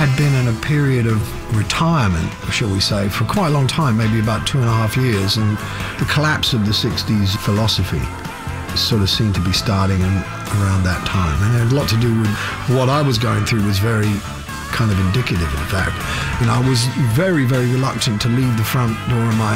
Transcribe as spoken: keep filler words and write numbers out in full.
had been in a period of retirement, shall we say, for quite a long time, maybe about two and a half years, and the collapse of the sixties philosophy sort of seemed to be starting in, around that time. And it had a lot to do with what I was going through was very kind of indicative, in fact. You know, I was very, very reluctant to leave the front door of my